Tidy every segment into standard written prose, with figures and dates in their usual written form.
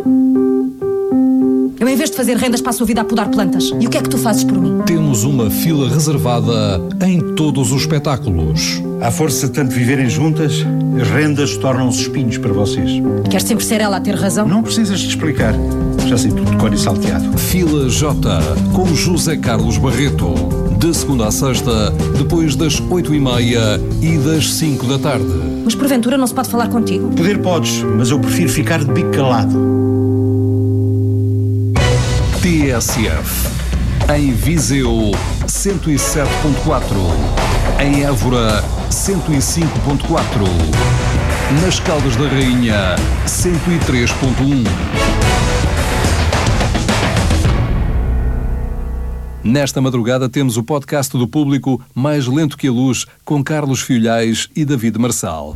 Eu, em vez de fazer rendas, passo a vida a podar plantas. E o que é que tu fazes por mim? Temos uma fila reservada em todos os espetáculos. À força de tanto viverem juntas, as rendas tornam-se espinhos para vocês. Queres sempre ser ela a ter razão? Não precisas de explicar. Já sei tudo de cor e salteado. Fila J, com José Carlos Barreto. De segunda a sexta, depois das 8h30 e das 5 da tarde. Mas porventura não se pode falar contigo? Poder podes, mas eu prefiro ficar de bico calado. TSF. Em Viseu, 107.4. Em Évora, 105.4. Nas Caldas da Rainha, 103.1. Nesta madrugada temos o podcast do público Mais Lento que a Luz, com Carlos Fiolhais e David Marçal.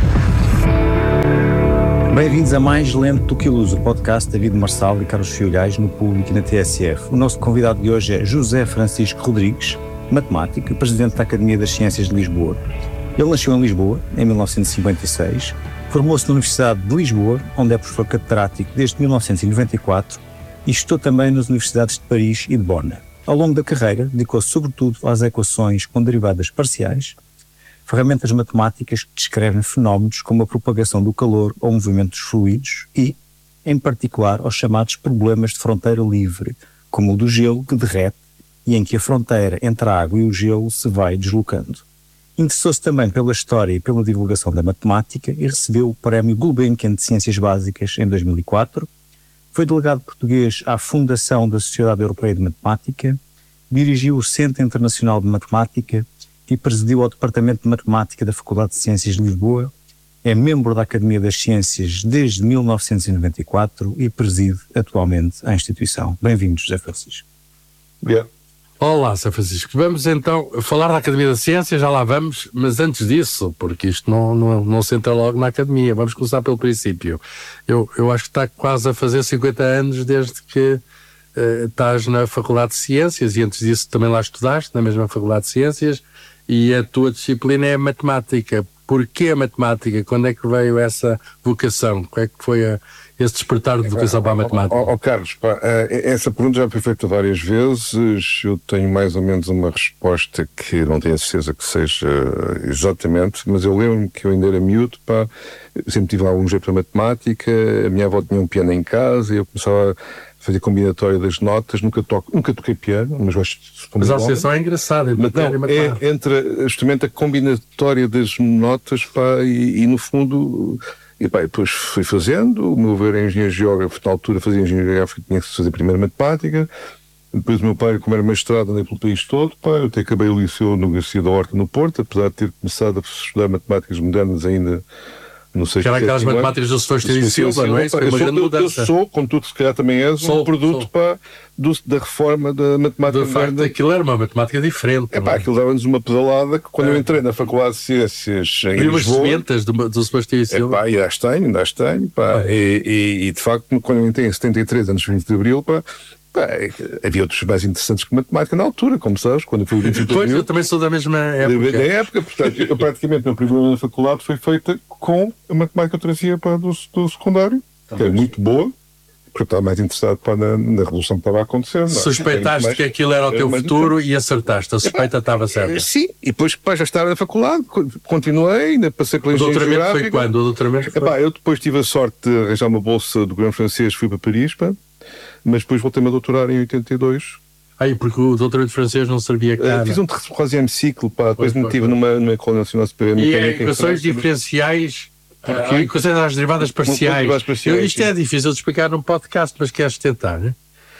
Bem-vindos a Mais Lento que a Luz, o podcast David Marçal e Carlos Fiolhais no Público e na TSF. O nosso convidado de hoje é José Francisco Rodrigues, matemático e presidente da Academia das Ciências de Lisboa. Ele nasceu em Lisboa, em 1956, formou-se na Universidade de Lisboa, onde é professor catedrático desde 1994 e estudou também nas universidades de Paris e de Bonn. Ao longo da carreira, dedicou-se sobretudo às equações com derivadas parciais, ferramentas matemáticas que descrevem fenómenos como a propagação do calor ou movimento dos fluidos e, em particular, aos chamados problemas de fronteira livre, como o do gelo que derrete e em que a fronteira entre a água e o gelo se vai deslocando. Interessou-se também pela história e pela divulgação da matemática e recebeu o Prémio Gulbenkian de Ciências Básicas em 2004. Foi delegado português à Fundação da Sociedade Europeia de Matemática, dirigiu o Centro Internacional de Matemática e presidiu ao Departamento de Matemática da Faculdade de Ciências de Lisboa, é membro da Academia das Ciências desde 1994 e preside atualmente a instituição. Bem-vindo, José Francisco. Obrigado. Olá, Sr. Francisco. Vamos então falar da Academia da Ciência, já lá vamos, mas antes disso, porque isto não se entra logo na Academia, vamos começar pelo princípio. Eu acho que está quase a fazer 50 anos desde que estás na Faculdade de Ciências e antes disso também lá estudaste, na mesma Faculdade de Ciências, e a tua disciplina é a matemática. Porquê a matemática? Quando é que veio essa vocação? Qual é que foi esse despertar de vocação para a matemática? Carlos, essa pergunta já foi feita várias vezes. Eu tenho mais ou menos uma resposta que não tenho a certeza que seja exatamente, mas eu lembro-me que eu ainda era miúdo, eu sempre tive algum jeito para matemática. A minha avó tinha um piano em casa e eu começava a fazer combinatória das notas. Nunca toquei piano, mas gosto de... Mas a associação é engraçada. É entre justamente a combinatória das notas, e no fundo... E depois fui fazendo. O meu avô era engenheiro geógrafo, na altura fazia engenharia geográfica, tinha que fazer primeiro matemática. Depois o meu pai, como era mestrado, andei pelo país todo. Eu até acabei o liceu no Garcia da Horta, no Porto, apesar de ter começado a estudar matemáticas modernas ainda. Não sei. Que era aquelas matemáticas do Sebastião Silva, não é? Isso foi uma grande mudança. Eu sou, como tu se calhar também és, um produto da reforma da matemática. De facto, aquilo era uma matemática diferente. Aquilo dava-nos uma pedalada que quando eu entrei na Faculdade de Ciências em Lisboa... umas sementes do Sebastião Silva. Ainda as tenho. E de facto, quando eu entrei em 73, antes do 20 de Abril, havia outros mais interessantes que matemática na altura, como sabes, quando eu fui o 25 de Abril. Pois, eu também sou da mesma época. Da época, portanto, eu praticamente, o meu primeiro ano na faculdade foi feita com a matemática que eu trazia do secundário, que é muito boa, porque eu estava mais interessado na revolução que estava a acontecer. Suspeitaste que aquilo era o teu futuro e acertaste, a suspeita estava certa. Sim, e depois já estava na faculdade, continuei, ainda passei pela engenharia geográfica. Foi quando? O doutoramento foi? Eu depois tive a sorte de arranjar uma bolsa do governo francês, fui para Paris, mas depois voltei-me a doutorar em 82. E porque o doutoramento francês não servia cá. Fiz um troisième ciclo, depois me tive numa École Nationale Supérieure de Mécanique. E equações diferenciais, equações às derivadas parciais. Isto é difícil de explicar num podcast, mas queres tentar, né?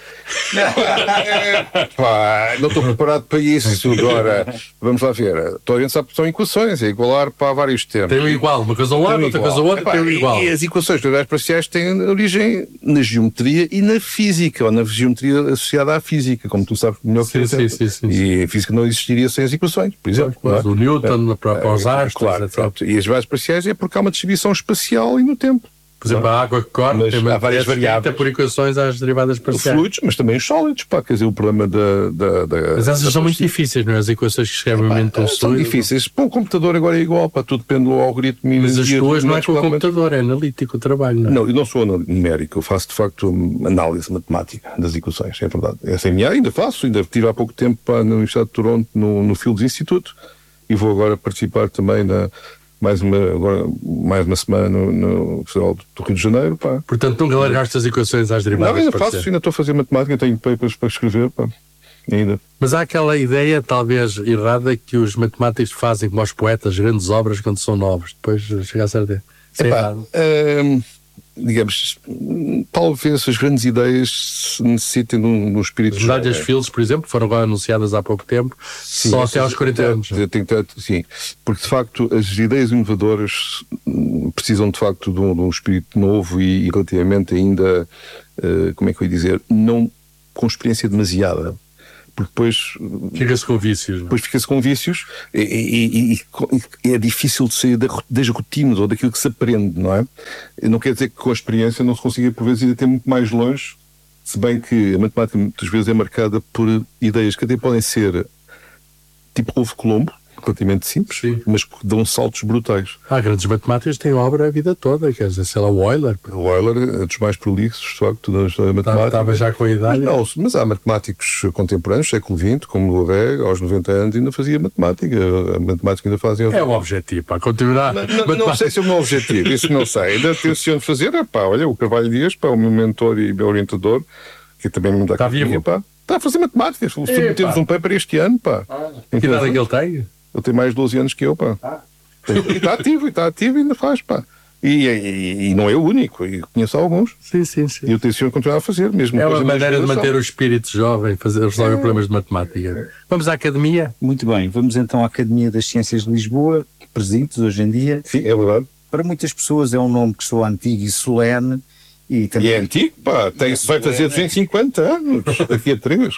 Não estou preparado para isso. Agora, vamos lá ver. Toda a gente sabe que são equações, é igualar para vários termos. Tem um igual, uma coisa ao lado, outra coisa ao outro, tem um igual. E as equações derivadas parciais têm origem na geometria e na física, ou na geometria associada à física, como tu sabes melhor que eu. Sim. E a física não existiria sem as equações, por exemplo. O Newton, para os astros, claro. E as derivadas parciais é porque há uma distribuição espacial e no tempo. Por exemplo, a água que corre Mas há várias variáveis. por equações às derivadas parciais. Fluidos, mas também os sólidos, pá, quer dizer, o problema Mas essas são muito difíceis, não é? As equações que escrevem um são sólido. difíceis. Para um computador agora é igual, pá, tudo depende do algoritmo. Mas as tuas não é com o computador, é analítico o trabalho, não é? Não, eu não sou numérico, eu faço de facto análise matemática das equações, é verdade. Essa é a minha, ainda faço, ainda estive há pouco tempo pá, na Universidade de Toronto, no Fields Institute, e vou agora participar também mais uma semana no Festival do Rio de Janeiro, pá. Portanto, nunca largaste as equações às derivadas Não, ainda parciais. faço, ainda estou a fazer matemática, tenho papers para escrever, pá, ainda. Mas há aquela ideia, talvez errada, que os matemáticos fazem como os poetas, grandes obras quando são novos. Depois chega a ser errado. Digamos, talvez as grandes ideias necessitem de um espírito As medalhas jovem. Fields, por exemplo, foram agora anunciadas há pouco tempo, só até aos 40 anos. Sim, porque de facto as ideias inovadoras precisam de facto de um espírito novo e relativamente ainda, como é que eu ia dizer, não com experiência demasiada. Porque depois Fica-se com vícios. Não? depois fica-se com vícios e é difícil de sair das rotinas ou daquilo que se aprende, não é? Não quer dizer que com a experiência não se consiga por vezes ir até muito mais longe, se bem que a matemática muitas vezes é marcada por ideias que até podem ser tipo ovo Colombo, relativamente simples, Sim. mas que dão saltos brutais. Há grandes matemáticos que têm obra a vida toda, quer dizer, sei lá, o Euler. O Euler é dos mais prolixos, de facto, da história da matemática. Estava já com a idade. Mas há matemáticos contemporâneos, século XX, como Louvet, aos 90 anos ainda fazia matemática. A matemática ainda fazia... É o objetivo, para continuar. Não sei se é o meu objetivo, isso não sei. Ainda tenciono fazer, olha, o Carvalho Dias, pá, o meu mentor e meu orientador, que também me dá vivo? pá, está a fazer matemática. Submetemos um paper este ano, pá. Que idade é que ele tem? Ele tem mais de 12 anos que eu, pá. E está ativo e ainda faz, pá. E não é o único, e conheço alguns. Sim. E eu tenciono continuar a fazer, mesmo. É uma coisa da maneira de geração. manter o espírito jovem, resolver problemas de matemática. Vamos à academia? Muito bem, vamos então à Academia das Ciências de Lisboa, presentes hoje em dia. Sim, é verdade. Para muitas pessoas é um nome que soa antigo e solene. E também E é antigo, pá, vai fazer 250 anos, daqui a 3.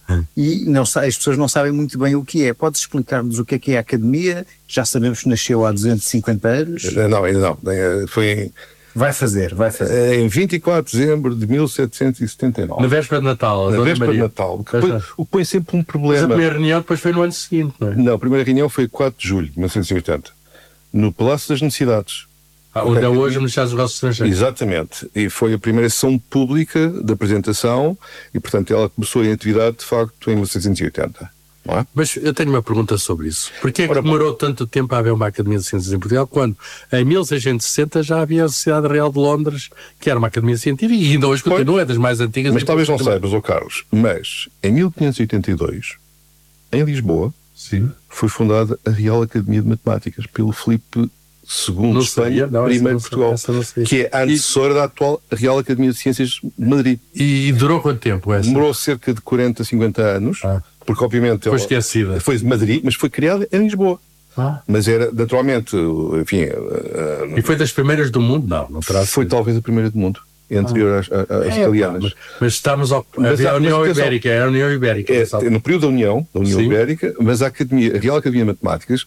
E não, as pessoas não sabem muito bem o que é. Podes explicar-nos o que é a Academia? Já sabemos que nasceu há 250 anos. Não, ainda não. Foi Vai fazer. em 24 de dezembro de 1779. Na véspera de Natal. Na véspera de Natal. O que põe sempre um Mas a problema. primeira reunião depois foi no ano seguinte, não é? Não, a primeira reunião foi 4 de julho de 1980, no Palácio das Necessidades. Onde é hoje nos Estados Unidos Estrangeiros. Exatamente. E foi a primeira sessão pública da apresentação e, portanto, ela começou em atividade, de facto, em 1780. Não é? Mas eu tenho uma pergunta sobre isso. Porquê é que demorou tanto tempo a haver uma Academia de Ciências em Portugal, quando em 1660 já havia a Sociedade Real de Londres, que era uma academia científica, e ainda hoje continua, é das mais antigas. Mas talvez não saibas, Carlos, mas em 1582, em Lisboa, Sim. foi fundada a Real Academia de Matemáticas pelo Filipe II de Espanha, primeiro de Portugal, que é a antecessora da atual Real Academia de Ciências de Madrid. E durou quanto tempo essa? Demorou cerca de 40, 50 anos, porque obviamente Foi esquecida. foi de Madrid, mas foi criada em Lisboa. Mas era, naturalmente, enfim... E foi das primeiras do mundo? Não terá foi sido. talvez a primeira do mundo, anterior às italianas. Mas estamos a União Ibérica, era a União Ibérica. No período da União Sim. Ibérica, mas a Real Academia de Matemáticas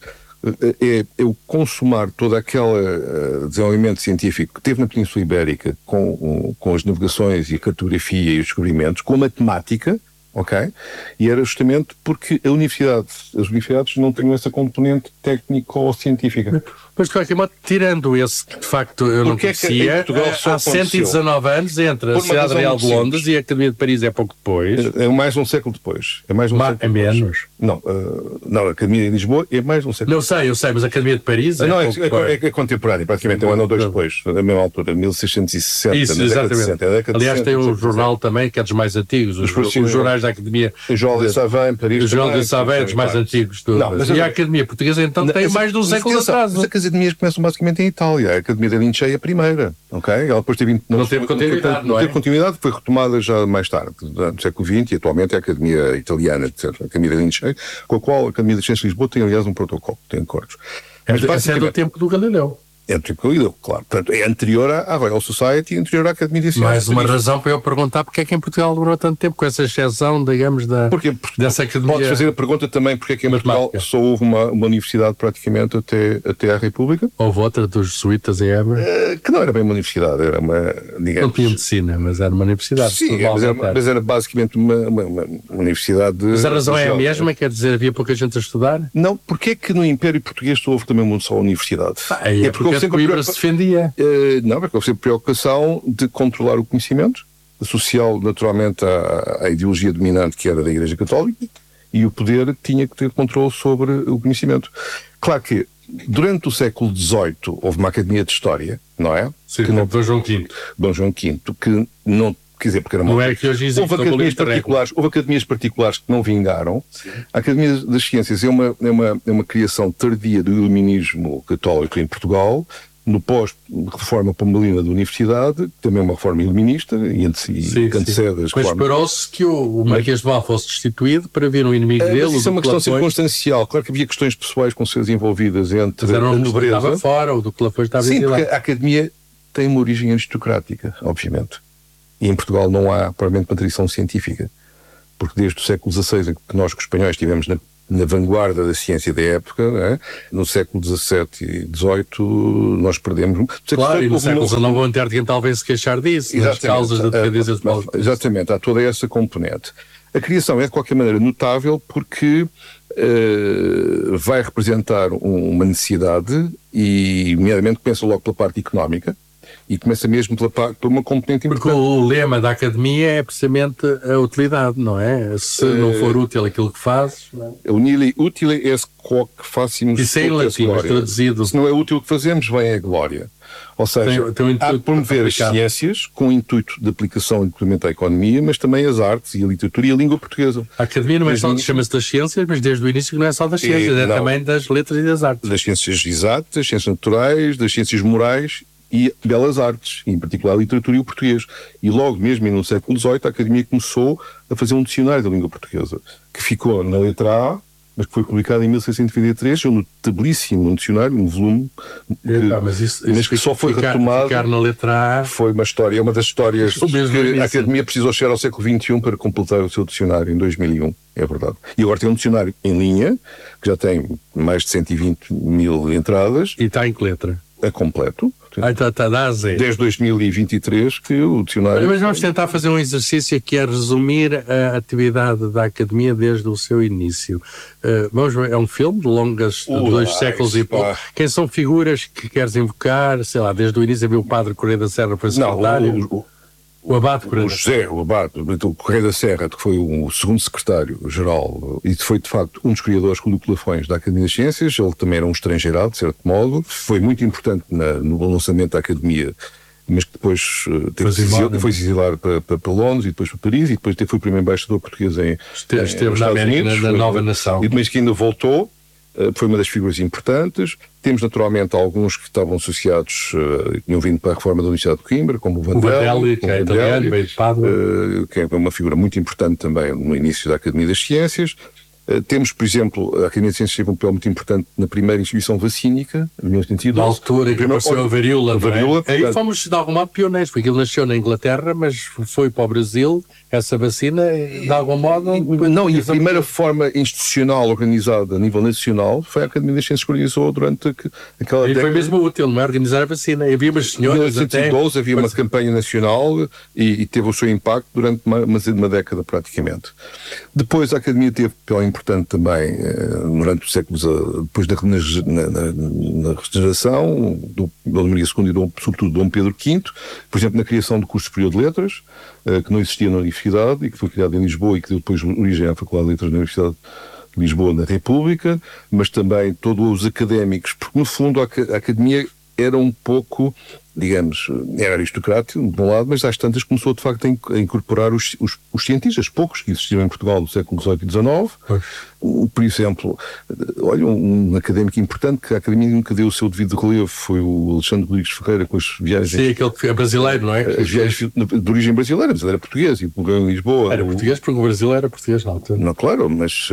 é o consumar todo aquele desenvolvimento científico que teve na Península Ibérica com as navegações e a cartografia e os descobrimentos, com a matemática, ok? E era justamente porque as universidades não tinham essa componente técnica ou científica. Mas de qualquer modo, tirando esse que de facto eu não Porque é que conhecia, em Portugal só há 119 anos entre a Por uma Sociedade razão Real de muito Londres e a Academia de Paris é pouco depois. É mais um século depois. É mais um século É depois. menos. Não, a Academia de Lisboa é mais um século. Não sei, eu sei, mas a Academia de Paris Não, pouco depois. é contemporâneo, praticamente, é um ano ou dois depois, na mesma altura, 1660, Isso, na década de exatamente. 60. Década de Aliás, 60, tem um 60. jornal também que é dos mais antigos, os jornais da Academia. O João de Savin, Paris. O João também, de Savin é dos mais claro. antigos. Tudo. Não, mas e a Academia Portuguesa então tem mais de um século atrás. Mas as academias começam basicamente em Itália. A Academia da Lince é a primeira, ok? Ela depois teve... Não teve continuidade, não é? teve continuidade, foi retomada já mais tarde, no século XX, e atualmente é a Academia Italiana, etc. A Academia da Lince, com a qual a Academia das Ciências de Lisboa tem, aliás, um protocolo, tem acordos. Essa é do tempo do Galileu. Claro. Portanto, é anterior à Royal Society e anterior à Academia de Ciências. Mais uma razão para eu perguntar porque é que em Portugal demorou tanto tempo com essa exceção, digamos, dessa academia. Podes fazer a pergunta também porque é que em Portugal só houve uma universidade praticamente até à República. Houve outra dos jesuítas em Évora. Que não era bem uma universidade, era uma, digamos... Não tinha medicina, mas era uma universidade. Sim, mas era basicamente uma universidade... Mas a razão é a mesma, quer dizer, havia pouca gente a estudar? Não, porque é que no Império Português só houve também uma só universidade? É porque Coimbra se defendia. Não, porque houve sempre preocupação de controlar o conhecimento, associá-lo naturalmente à ideologia dominante que era da Igreja Católica, e o poder tinha que ter controle sobre o conhecimento. Claro que durante o século XVIII houve uma academia de História, não é? Sim, que Dom João V. Dom João V, que não... Quer dizer, porque era uma... Não é que hoje existe houve academias particulares que não vingaram. Sim. A Academia das Ciências é uma criação tardia do iluminismo católico em Portugal, no pós-reforma pombalina da universidade, também uma reforma iluminista, e antecede as... Mas esperou-se que o Marquês de Pombal fosse destituído para vir um inimigo dele. Isso é uma questão circunstancial. Claro que havia questões pessoais com seus envolvidas entre a nobreza... Estava fora, o do que lá foi estava exilado. Sim, porque a Academia tem uma origem aristocrática, obviamente. E em Portugal não há, provavelmente, uma tradição científica. Porque desde o século XVI, em que nós, os espanhóis, estivemos na vanguarda da ciência da época, é? No século XVII e XVIII nós perdemos... Claro, e no século XIX o Antártico talvez se queixar disso, das causas da decadência dos povos. Exatamente, há toda essa componente. A criação é, de qualquer maneira, notável porque vai representar uma necessidade e, nomeadamente, começa logo pela parte económica, e começa mesmo por uma componente importante. Porque o lema da Academia é precisamente a utilidade, não é? Se não for útil aquilo que fazes... O nihil utile est quoque facimus. Isso é em latim, mas traduzido. Se não é útil o que fazemos, vem a glória. Ou seja, há de promover as ciências com o intuito de aplicação e implemento à economia, mas também as artes e a literatura e a língua portuguesa. A Academia não é só, chama-se das ciências, mas desde o início não é só das ciências, é também das letras e das artes. Das ciências exatas, das ciências naturais, das ciências morais e belas artes, em particular a literatura e o português. E logo mesmo no século XVIII a Academia começou a fazer um dicionário da língua portuguesa, que ficou na letra A, mas que foi publicado em 1623, um notabilíssimo dicionário, um volume, mas que só foi retomado. Ficar na letra A. Foi uma história, é uma das histórias que a Academia precisou chegar ao século XXI para completar o seu dicionário em 2001, é verdade. E agora tem um dicionário em linha, que já tem mais de 120 mil entradas. E está em que letra? É completo. Desde 2023 que o dicionário... Mas vamos tentar fazer um exercício que é resumir a atividade da Academia desde o seu início. Vamos ver, é um filme de longas 2 séculos e pouco. Quem são figuras que queres invocar? Sei lá, desde o início havia o Padre Correia da Serra, foi secretário. O Abade Correia da Serra. O Abade, o Correia da Serra, que foi o segundo secretário-geral e foi, de facto, um dos criadores com o Duque Lafões da Academia das Ciências. Ele também era um estrangeirado, de certo modo. Foi muito importante no lançamento da Academia, mas que depois foi exilado para Londres e depois para Paris e depois foi o primeiro embaixador português esteve na América, na nova nação. Mas que ainda voltou. Foi uma das figuras importantes. Temos naturalmente alguns que estavam associados, tinham vindo para a reforma da Universidade de Coimbra, como o Vandelli, que é italiano, veio de Pádua, que é uma figura muito importante também no início da Academia das Ciências. Temos, por exemplo, a Academia das Ciências teve um papel muito importante na primeira instituição vacínica, em 1912. Na altura em que apareceu a varíola. Aí fomos, de algum modo, pioneiros, porque ele nasceu na Inglaterra, mas foi para o Brasil, essa vacina, de algum modo... Não, e a primeira forma institucional organizada a nível nacional foi a Academia das Ciências que organizou durante aquela década. E foi mesmo útil, não é? Organizar a vacina. Havia umas senhoras... Em 1912 havia uma campanha nacional e teve o seu impacto durante uma década praticamente. Depois a Academia teve papel importante também durante os séculos, depois na regeneração do Dom Maria II e sobretudo Dom Pedro V, por exemplo, na criação do curso superior de letras, que não existia na Universidade e que foi criado em Lisboa e que deu depois origem à Faculdade de Letras da Universidade de Lisboa na República, mas também todos os académicos, porque no fundo a Academia era um pouco digamos, era aristocrático, de um lado, mas às tantas começou, de facto, a incorporar os cientistas, poucos que existiam em Portugal do século XVIII e XIX. Por exemplo, olha, um académico importante que a Academia nunca deu o seu devido relevo foi o Alexandre Rodrigues Ferreira, com as viagens... Sim, aquele que é brasileiro, não é? As viagens de origem brasileira, mas ele era português e morreu em Lisboa. Era português porque o Brasil era português na altura. Não, claro, mas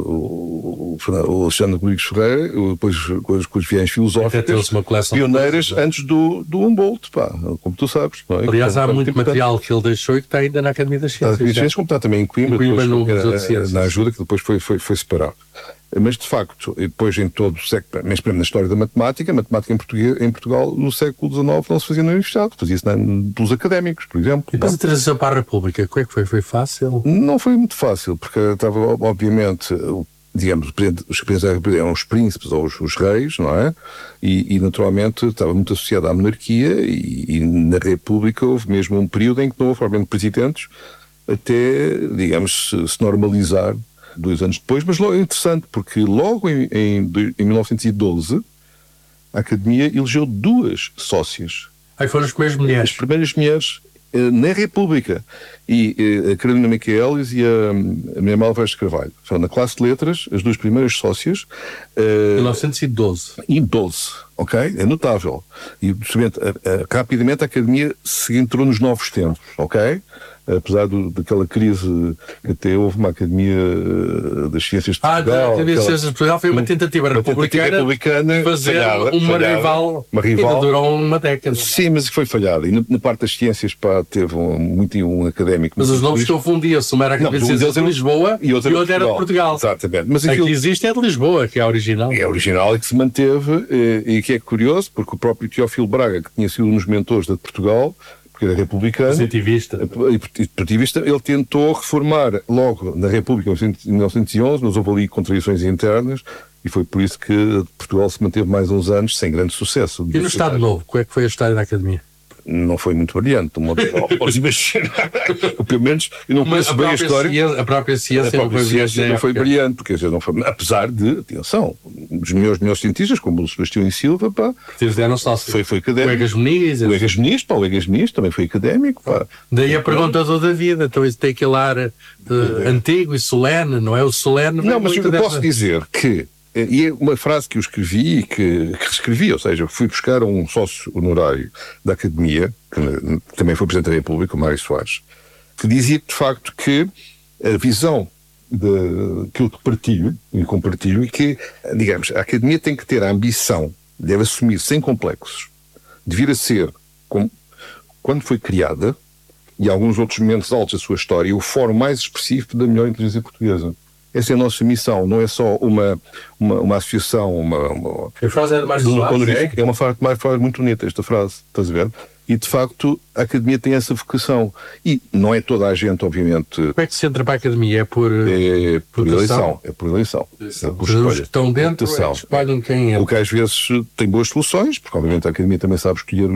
o Alexandre Rodrigues Ferreira, depois com as viagens filosóficas pioneiras antes do Humboldt, pá, como tu sabes. Não é? Aliás, há muito material que ele deixou e que está ainda na Academia das Ciências. Academia das Ciências, como está também em Coimbra, depois, na ajuda, que depois foi separado. Mas, de facto, e depois em todo o século, mas na história da matemática em Portugal, no século XIX, não se fazia na universidade, fazia-se pelos académicos, por exemplo. E depois a transição para a República, como é que foi? Foi fácil? Não foi muito fácil, porque estava, obviamente, digamos, os presidentes da República eram os príncipes ou os reis, não é? E naturalmente, estava muito associado à monarquia e na República houve mesmo um período em que não houve provavelmente presidentes até, digamos, se normalizar 2 anos depois, mas logo é interessante, porque logo em 1912 a Academia elegeu 2 sócias. Aí foram as primeiras mulheres. As primeiras mulheres na República. E a Carolina Michaelis e a Maria Alves de Carvalho. Foram na classe de letras, as 2 primeiras sócias. 1912. Em 12, ok? É notável. E rapidamente a Academia se entrou nos novos tempos, ok? Apesar daquela crise que até houve uma Academia das Ciências de Portugal. A Academia das Ciências de Portugal foi uma tentativa republicana de fazer uma rival que durou uma década. Sim, mas foi falhada. E na parte das ciências, pá, teve um académico. Mas os nomes confundiam-se. Uma era a Academia das Ciências de Lisboa e outra era de Portugal. Exatamente. Mas aquilo que existe é de Lisboa, que é a original. É a original e que se manteve, e que é curioso, porque o próprio Teófilo Braga, que tinha sido um dos mentores de Portugal, porque era republicano, positivista, ele tentou reformar logo na República em 1911, mas houve ali contradições internas e foi por isso que Portugal se manteve mais uns anos sem grande sucesso. E no Estado Novo, como é que foi a história da Academia? Não foi muito brilhante, pelo menos eu não conheço bem a história. A própria ciência não foi brilhante, porque não foi, apesar de, atenção, os melhores cientistas, como o Sebastião e Silva, pá, fizeram sócio. Foi académico. O Egas Muniz também foi académico, pá. Daí a pergunta toda a vida, então isso tem aquele ar antigo e solene, não é? O solene. Não, mas eu posso dizer que, e é uma frase que eu escrevi e que reescrevi, ou seja, fui buscar um sócio honorário da Academia, que também foi Presidente da República, o Mário Soares, que dizia de facto que a visão daquilo que partilho e compartilho e que, digamos, a Academia tem que ter a ambição, deve assumir sem complexos, de vir a ser, como, quando foi criada, e alguns outros momentos altos da sua história, o fórum mais expressivo da melhor inteligência portuguesa. Essa é a nossa missão, não é só uma associação, A frase é de Mário Soares, é uma frase muito bonita, esta frase, estás a ver? E, de facto, a Academia tem essa vocação. E não é toda a gente, obviamente... Como é que se entra para a Academia? É por eleição. É por eleição. É por escolha. Os que estão dentro escolhem quem é. O que às vezes tem boas soluções, porque, obviamente, a Academia também sabe escolher,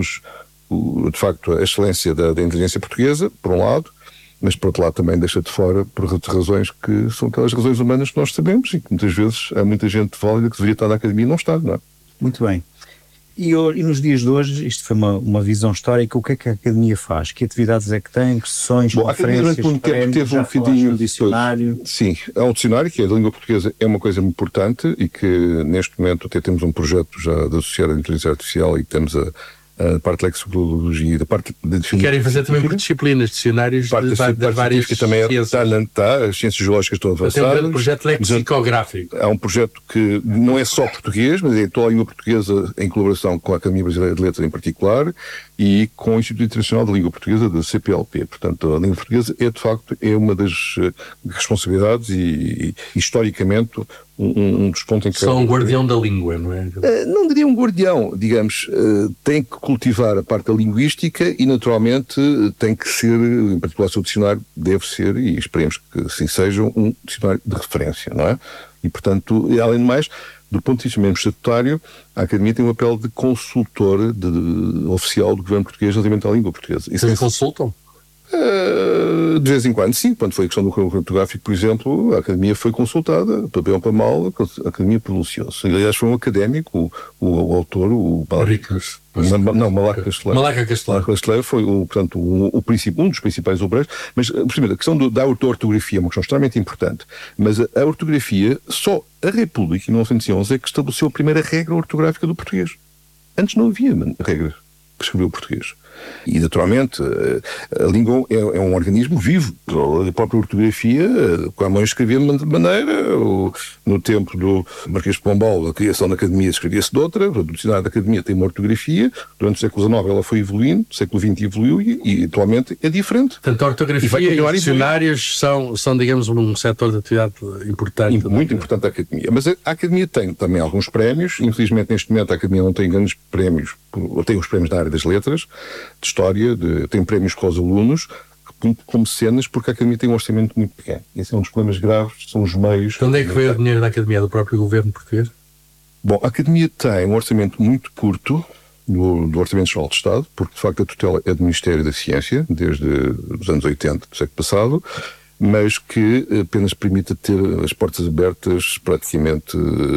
de facto, a excelência da inteligência portuguesa, por um lado, mas por outro lado também deixa de fora por razões que são aquelas razões humanas que nós sabemos e que muitas vezes há muita gente válida que deveria estar na Academia e não está, não é? Muito bem. E nos dias de hoje, isto foi uma visão histórica, o que é que a Academia faz? Que atividades é que tem? Que sessões, conferências, teve um bocadinho de dicionário? Sim, há um dicionário que é da língua portuguesa, é uma coisa importante e que neste momento até temos um projeto já de associar a inteligência artificial e que temos a parte de lexicologia e da parte de definição. Querem fazer também por disciplinas, dicionários das várias também ciências. As ciências geológicas estão avançadas. Tem um projeto lexicográfico. Há um projeto que não é só português, mas é toda a língua portuguesa em colaboração com a Academia Brasileira de Letras em particular e com o Instituto Internacional de Língua Portuguesa, da CPLP. Portanto, a língua portuguesa de facto, uma das responsabilidades e historicamente, um dos pontos em que... Só um guardião da língua, não é? Não diria um guardião, digamos, tem que cultivar a parte da linguística e naturalmente tem que ser, em particular o seu dicionário deve ser, e esperemos que assim seja, um dicionário de referência, não é? E portanto, além de mais, do ponto de vista mesmo estatutário, a Academia tem um papel de consultor oficial do governo português relativamente à língua portuguesa. Vocês consultam? De vez em quando, sim. Quando foi a questão do ortográfico, por exemplo, a Academia foi consultada, para bem ou para mal, a Academia pronunciou-se. Aliás, foi um académico, o autor, o Ricas. Malaca Casteleiro. Malaca Casteleiro. Malaca Casteleiro foi, portanto, um dos principais obreiros. Mas, primeiro, a questão da ortografia é uma questão extremamente importante. Mas a ortografia, só a República, em 1911, é que estabeleceu a primeira regra ortográfica do português. Antes não havia regra para escrever o português. E, naturalmente, a língua é um organismo vivo. A própria ortografia, com a mãe escrevia de maneira, no tempo do Marquês de Pombal, a criação da Academia escrevia-se de outra, o dicionário da Academia tem uma ortografia, durante o século XIX ela foi evoluindo, o século XX evoluiu e atualmente é diferente. Portanto, a ortografia e os dicionários são, digamos, um setor de atividade importante. Muito importante a Academia. Mas a Academia tem também alguns prémios, infelizmente neste momento a Academia não tem grandes prémios, tem os prémios da área das letras, de história, tem prémios com os alunos, como cenas, porque a Academia tem um orçamento muito pequeno. Esse é um dos problemas graves, são os meios. De onde é que veio o dinheiro da Academia? Do próprio governo português? Bom, a Academia tem um orçamento muito curto do Orçamento Geral de Estado, porque de facto a tutela é do Ministério da Ciência, desde os anos 80 do século passado, mas que apenas permite ter as portas abertas praticamente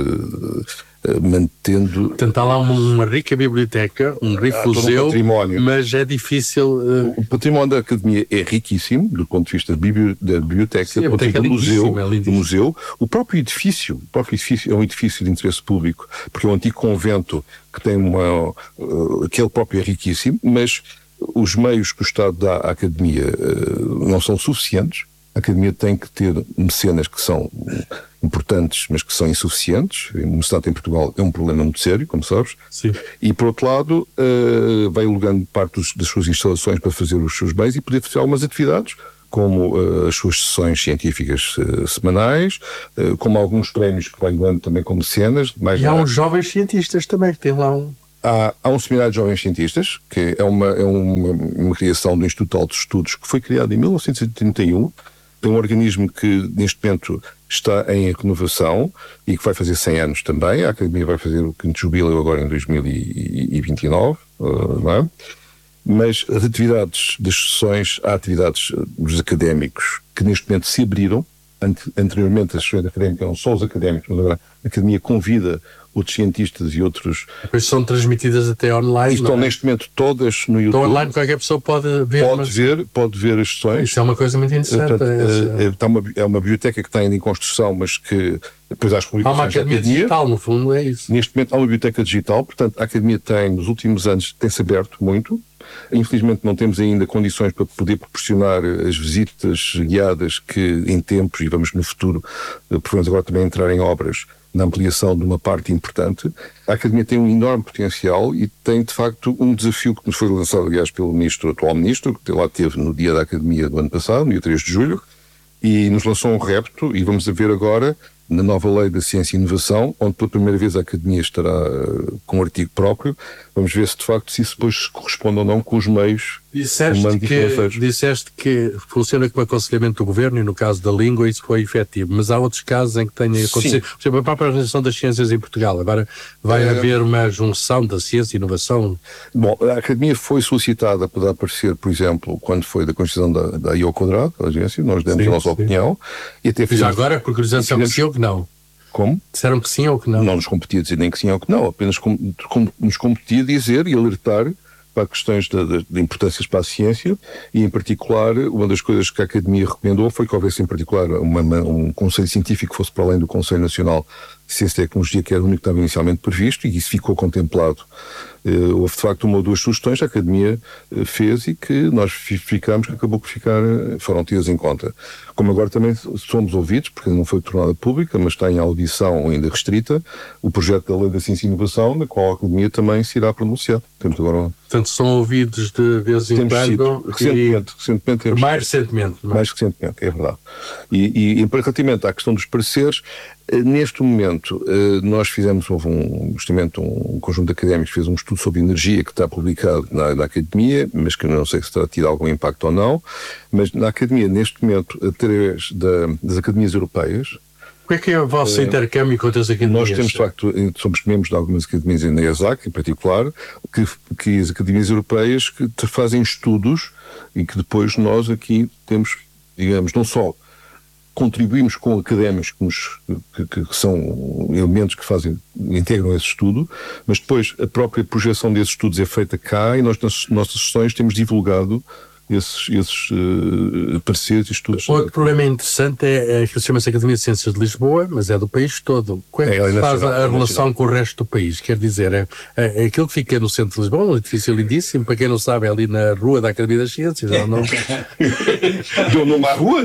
mantendo... Portanto, há lá uma rica biblioteca, um rico museu, mas é difícil... O património da Academia é riquíssimo, do ponto de vista da biblioteca, sim, do ponto de vista do museu. O próprio edifício é um edifício de interesse público, porque é um antigo convento que tem aquele próprio é riquíssimo, mas os meios que o Estado dá à Academia não são suficientes. A Academia tem que ter mecenas que são importantes, mas que são insuficientes. O Estado em Portugal é um problema muito sério, como sabes. Sim. E, por outro lado, vai alugando parte das suas instalações para fazer os seus bens e poder fazer algumas atividades, como as suas sessões científicas semanais, como alguns prémios que vai dando também como mecenas. E há uns jovens cientistas também, que têm lá um... Há um seminário de jovens cientistas, que é uma criação do Instituto de Altos Estudos, que foi criado em 1931. É um organismo que, neste momento, está em renovação e que vai fazer 100 anos também. A Academia vai fazer o quinto jubileu agora em 2029, não é? Mas as atividades das sessões, há atividades dos académicos que, neste momento, se abriram. Anteriormente, as sessões académicas eram só os académicos, mas agora a Academia convida outros cientistas e outros... Depois são transmitidas até online. E estão neste momento todas no YouTube. Estão online, qualquer pessoa pode ver. Pode ver as sessões. Isso é uma coisa muito interessante. Portanto, é uma biblioteca que está ainda em construção, mas que depois há as publicações. Há uma academia digital, no fundo, é isso. Neste momento há uma biblioteca digital, portanto a Academia tem, nos últimos anos, tem-se aberto muito. Infelizmente não temos ainda condições para poder proporcionar as visitas guiadas que em tempos, e vamos no futuro, podemos agora também entrar em obras na ampliação de uma parte importante. A Academia tem um enorme potencial e tem, de facto, um desafio que nos foi lançado, aliás, pelo atual ministro, que lá esteve no dia da Academia do ano passado, no dia 3 de julho, e nos lançou um repto, e vamos a ver agora, na nova lei da ciência e inovação, onde pela primeira vez a Academia estará com um artigo próprio, vamos ver se de facto se isso depois corresponde ou não com os meios humanos. Disseste que funciona como aconselhamento do governo e no caso da língua isso foi efetivo, mas há outros casos em que tenha acontecido. Por exemplo, a própria Organização das Ciências em Portugal, agora vai haver uma junção da ciência e inovação. Bom, a Academia foi solicitada para aparecer, por exemplo, quando foi da Constituição da I ao quadrado, da agência, nós demos a nossa opinião. E até já agora, por curiosidade, se eu que não. Como? Disseram que sim ou que não? Não nos competia dizer nem que sim ou que não, apenas nos competia dizer e alertar para questões de importâncias para a ciência e, em particular, uma das coisas que a Academia recomendou foi que houvesse, em particular, um conselho científico que fosse para além do Conselho Nacional de Ciência e Tecnologia, que era o único que estava inicialmente previsto, e isso ficou contemplado. Houve, de facto, uma ou duas sugestões que a Academia fez e que nós ficámos, que acabou por foram tidas em conta. Como agora também somos ouvidos, porque não foi tornada pública, mas está em audição ainda restrita, o projeto da Lei da Ciência e Inovação, na qual a Academia também se irá pronunciar. Portanto, são ouvidos de vez em quando. Recentemente. Mais recentemente. Mais recentemente, é verdade. E relativamente à questão dos pareceres, neste momento, nós houve um conjunto de académicos fez um estudo sobre energia que está publicado na Academia, mas que não sei se terá tido algum impacto ou não, mas na Academia, neste momento, através das Academias Europeias. O que é o vosso intercâmbio com outras academias? Nós temos, de facto, somos membros de algumas academias na ESAC, em particular, que as academias europeias que fazem estudos e que depois nós aqui temos digamos, não só contribuímos com académicos que são elementos que integram esse estudo, mas depois a própria projeção desses estudos é feita cá e nós nas nossas sessões temos divulgado esses pareceres e estudos. Outro problema interessante é que chama-se Academia de Ciências de Lisboa, mas é do país todo. Como é que se faz a relação com o resto do país? Quer dizer, é aquilo que fica no centro de Lisboa, um edifício lindíssimo, para quem não sabe, é ali na rua da Academia das Ciências. Deu numa rua.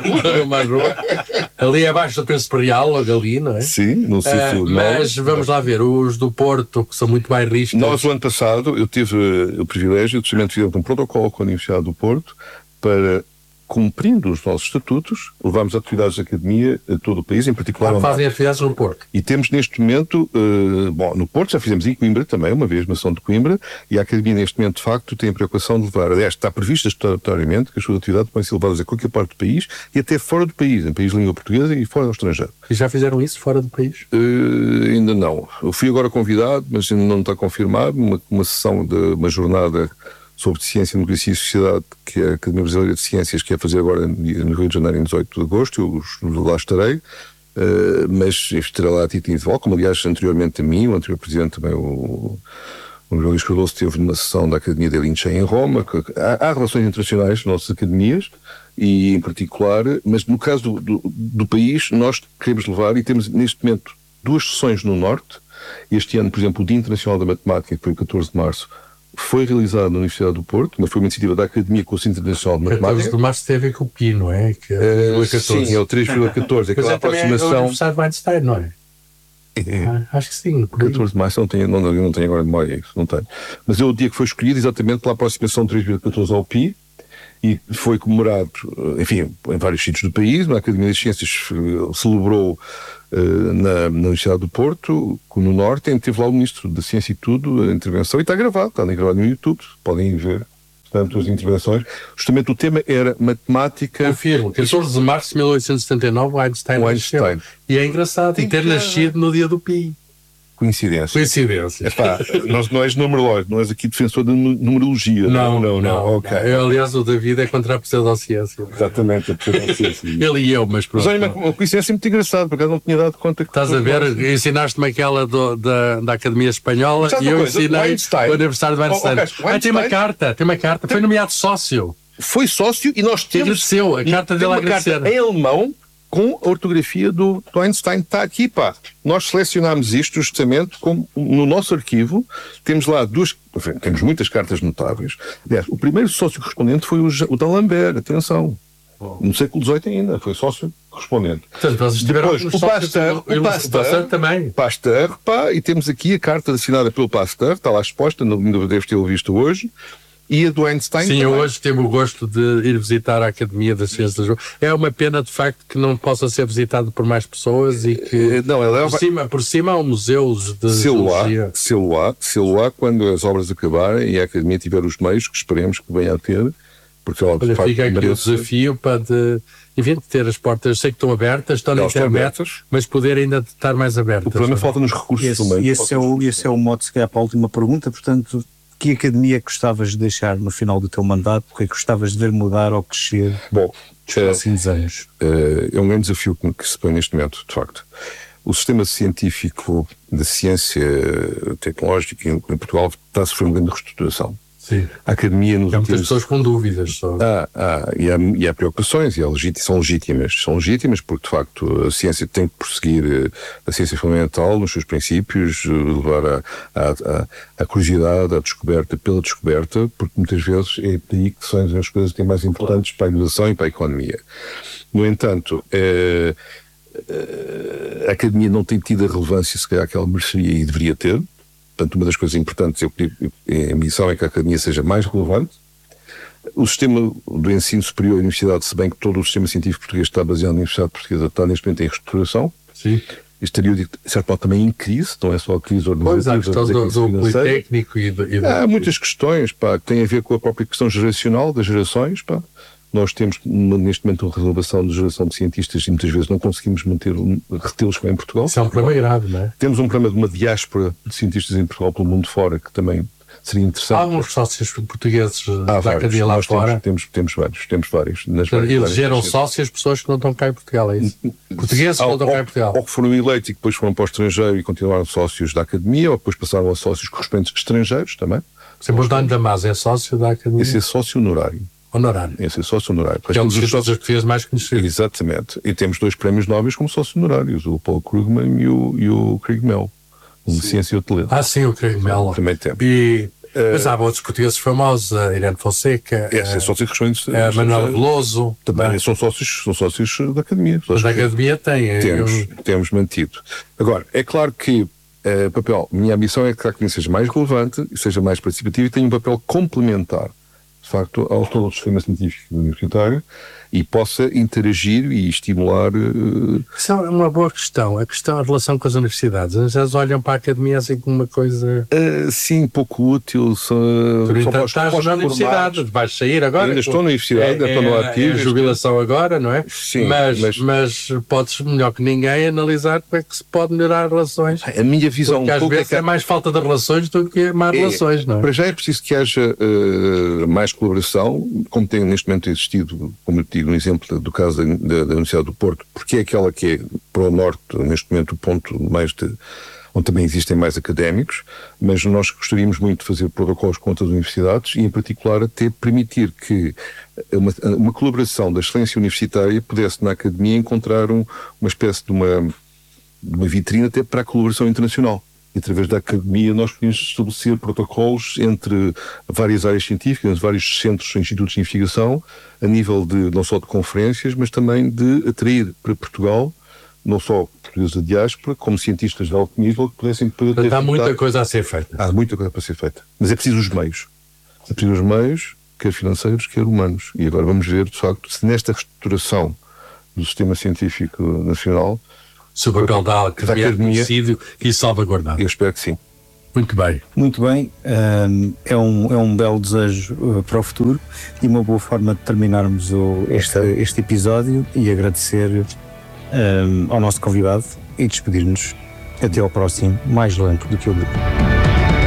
Ali abaixo do Príncipe Imperial, logo ali, não é? Sim, no sítio. Mas vamos lá ver, os do Porto, que são muito bairristas. Nós, o ano passado, eu tive o privilégio de ter um protocolo com a Universidade do Porto para, cumprindo os nossos estatutos, levarmos atividades da Academia a todo o país, em particular... Fazem atividades no Porto. E temos neste momento, no Porto já fizemos em Coimbra também, uma vez, uma ação de Coimbra, e a Academia neste momento, de facto, tem a preocupação de levar, aliás, está prevista estatutoriamente que as suas atividades podem ser levadas a qualquer parte do país e até fora do país, em país de língua portuguesa e fora do estrangeiro. E já fizeram isso fora do país? Ainda não. Eu fui agora convidado, mas ainda não está confirmado, uma sessão de uma jornada sobre Ciência, Democracia e Sociedade, que a Academia Brasileira de Ciências quer fazer agora no Rio de Janeiro, em 18 de agosto, eu lá estarei, mas estará lá a título individual, como aliás anteriormente a mim, o anterior presidente também, o Luís Cardoso, esteve numa sessão da Academia de Lince em Roma. Há relações internacionais nas nossas academias, e em particular, mas no caso do país, nós queremos levar, e temos neste momento 2 sessões no Norte. Este ano, por exemplo, o Dia Internacional da Matemática, que foi o 14 de março, foi realizado na Universidade do Porto, mas foi uma iniciativa da Academia com o Centro Internacional de Matemática. 14 de março tem a ver com o PI, não é? Que é sim, é o 3,14. Aquela aproximação... É o aniversário de Einstein, não é? Acho que sim. 14 de março, não tenho agora memória, isso não tenho. Mas é o dia que foi escolhido exatamente pela aproximação de 3,14 ao PI, e foi comemorado, enfim, em vários sítios do país. A Academia das Ciências celebrou na Universidade do Porto, no Norte, teve lá o Ministro da Ciência e tudo, a intervenção, e está gravado no YouTube, podem ver, portanto, as intervenções. Justamente o tema era matemática... Confirmo, 14 de março de 1879, o Einstein nasceu. E é engraçado, ter nascido no dia do PI. Coincidência. Epá, não és numerológico, não és aqui defensor da numerologia. Não. Okay. Aliás, o David é contra a pseudociência. Exatamente, a pseudociência. Ele e eu, mas pronto. Mas olha, uma coincidência muito engraçada, porque eu não tinha dado conta que... Estás a ver, ensinaste-me aquela da Academia Espanhola e eu ensinei o aniversário do Einstein. Tem uma carta, foi nomeado sócio. Foi sócio e nós temos... Agradeceu, a carta dele a agradecer. Carta em alemão, com a ortografia do Einstein. Está aqui, pá. Nós selecionámos isto justamente como no nosso arquivo. Temos lá temos muitas cartas notáveis. Aliás, o primeiro sócio correspondente foi o d'Alembert, atenção. No século XVIII ainda, foi sócio correspondente. Portanto, vocês tiveram o Pasteur também. Pasteur, pá, e temos aqui a carta assinada pelo Pasteur, está lá exposta, ainda deves ter visto hoje. E a do Einstein. Sim, eu hoje tenho o gosto de ir visitar a Academia das Ciências de Lisboa. É uma pena, de facto, que não possa ser visitado por mais pessoas e que por cima há um museu de geologia. Se-lo-á, quando as obras acabarem e a Academia tiver os meios, que esperemos que venha a ter, porque ela de facto fica aqui o desafio para enfim, ter as portas, sei que estão abertas, estão na internet, mas poder ainda estar mais abertas. O problema falta nos recursos humanos. Esse é o modo, se calhar, para a última pergunta, portanto... Que academia é que gostavas de deixar no final do teu mandato? O que é que gostavas de ver mudar ou crescer nos próximos anos? É um grande desafio que se põe neste momento, de facto. O sistema científico da ciência tecnológica em Portugal está a sofrer uma grande reestruturação. Sim. A Academia nos há muitas pessoas com dúvidas só. E há preocupações, e são legítimas porque de facto a ciência tem que prosseguir a ciência fundamental nos seus princípios, levar a curiosidade, a descoberta pela descoberta, porque muitas vezes é daí que são as coisas que têm mais importantes para a inovação e para a economia. No entanto, a Academia não tem tido a relevância se calhar que ela mereceria e deveria ter. Portanto, uma das coisas importantes a missão é que a Academia seja mais relevante. O sistema do ensino superior e universidade, se bem que todo o sistema científico português está baseado na Universidade Portuguesa, está neste momento em reestruturação. Sim. Estaria, de certo modo, também em crise, não é só a crise organizativa. Pois, há a questão do politécnico há muitas questões, pá, que têm a ver com a própria questão geracional das gerações, pá. Nós temos neste momento uma renovação de geração de cientistas e muitas vezes não conseguimos retê-los como em Portugal. Isso é um problema grave, não é? Temos um problema de uma diáspora de cientistas em Portugal pelo mundo fora que também seria interessante. Há uns sócios portugueses da vários. Academia lá Nós fora. temos vários. Elegeram sócios pessoas que não estão cá em Portugal, é isso? Portugueses que não estão cá em Portugal. Ou que foram eleitos e que depois foram para o estrangeiro e continuaram sócios da Academia, ou depois passaram a sócios correspondentes estrangeiros também. Por exemplo, o Dano Damas é sócio da Academia. Esse é sócio honorário. Honorário. Esse é sócio honorário. Que é um dos escritores portugueses mais conhecidos. Exatamente. E temos 2 prémios Nobel como sócios honorários, o Paul Krugman e o Craig Mell, de Ciência e Hotelaria. Sim, o Craig Mell. Também temos. Mas há outros portugueses famosos, a Irene Fonseca, Esse é sócio correspondente. a Manuela Veloso. Também são sócios da Academia. Mas a Academia tem. Temos mantido. Agora, é claro que minha ambição é que a Academia seja mais relevante, seja mais participativa e tenha um papel complementar, de facto, ao todo o sistema científico universitário e possa interagir e estimular. Isso é uma boa questão. A relação com as universidades. Eles olham para a Academia assim como uma coisa. Sim, pouco útil. Estás na universidade, vais sair agora. Ainda estou na universidade, ainda estou no ativo. É a jubilação agora, não é? Sim, mas podes, melhor que ninguém, analisar como é que se pode melhorar as relações. A minha visão porque às vezes é mais falta de relações do que más relações, não é? Para já é preciso que haja mais colaboração, como tem neste momento existido, como eu digo, um exemplo do caso da Universidade do Porto, porque é aquela que é, para o Norte, neste momento, o ponto mais onde também existem mais académicos, mas nós gostaríamos muito de fazer protocolos com outras universidades e, em particular, até permitir que uma colaboração da excelência universitária pudesse, na Academia, encontrar uma espécie de uma vitrine até para a colaboração internacional. E através da Academia nós podemos estabelecer protocolos entre várias áreas científicas, vários centros e institutos de investigação, a nível de não só de conferências, mas também de atrair para Portugal, não só portugueses da diáspora, como cientistas de alto nível que pudessem... Há muita coisa a ser feita. Há muita coisa para ser feita. Mas é preciso os meios. É preciso os meios, quer financeiros, quer humanos. E agora vamos ver, de facto, se nesta reestruturação do sistema científico nacional... Se o papel da Academia é conhecido e salvaguardado. Eu espero que sim. Muito bem. Muito bem. É um belo desejo para o futuro e uma boa forma de terminarmos este episódio e agradecer ao nosso convidado e despedir-nos. Até ao próximo, mais lento do que o grupo.